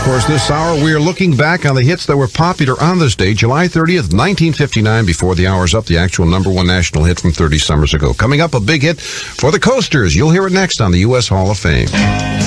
course, this hour we are looking back on the hits that were popular on this day, July 30th, 1959. Before the hour's up, the actual number one national hit from 30 summers ago. Coming up, a big hit for the Coasters. You'll hear it next on the U.S. Hall of Fame.